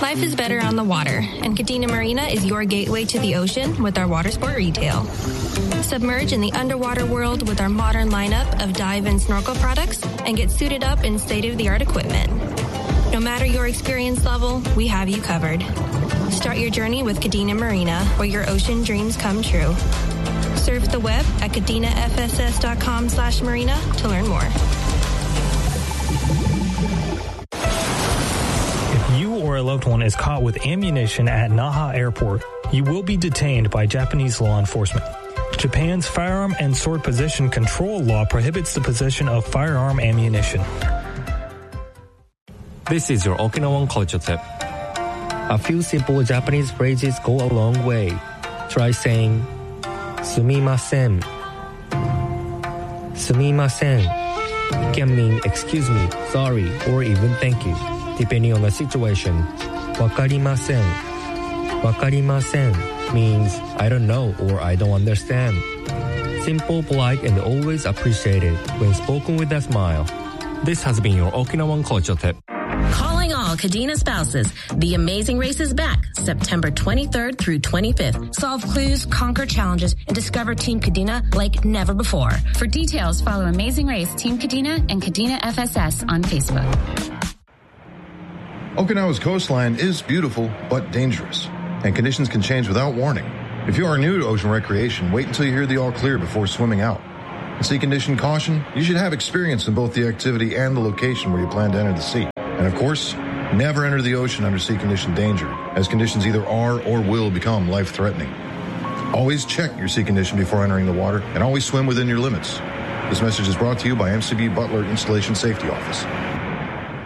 Life is better on the water, and Kadena Marina is your gateway to the ocean with our water sport retail. Submerge in the underwater world with our modern lineup of dive and snorkel products and get suited up in state-of-the-art equipment. No matter your experience level, we have you covered. Start your journey with Kadena Marina, where your ocean dreams come true. Surf the web at kadenafss.com/marina to learn more. Or a loved one is caught with ammunition at Naha Airport, you will be detained by Japanese law enforcement. Japan's firearm and sword possession control law prohibits the possession of firearm ammunition. This is your Okinawan culture tip. A few simple Japanese phrases go a long way. Try saying sumimasen. Sumimasen can mean excuse me, sorry, or even thank you, depending on the situation. Wakarimasen. Wakarimasen means I don't know or I don't understand. Simple, polite, and always appreciated when spoken with a smile. This has been your Okinawan culture tip. Calling all Kadena spouses. The Amazing Race is back September 23rd through 25th. Solve clues, conquer challenges, and discover Team Kadena like never before. For details, follow Amazing Race Team Kadena and Kadena FSS on Facebook. Okinawa's coastline is beautiful but dangerous, and conditions can change without warning. If you are new to ocean recreation, wait until you hear the all clear before swimming out. And sea condition caution, you should have experience in both the activity and the location where you plan to enter the sea. And of course, never enter the ocean under sea condition danger, as conditions either are or will become life-threatening. Always check your sea condition before entering the water, and always swim within your limits. This message is brought to you by MCB Butler Installation Safety Office.